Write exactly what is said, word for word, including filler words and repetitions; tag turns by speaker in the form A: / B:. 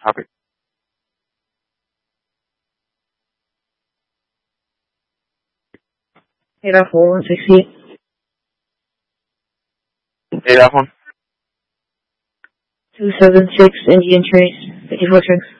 A: Copy.
B: eight off one sixty.
A: eight off one.
B: two seven six Indian Trace, fifty-four Tricks.